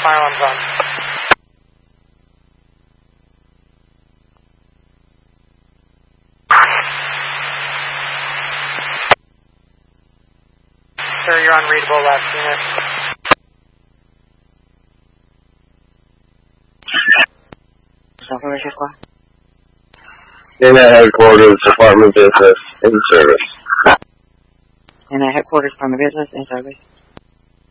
mile on zone. Sir, you're unreadable, last unit. Operation Squad. Unit headquarters, Department Business, in service. Unit headquarters, Department Business, in service.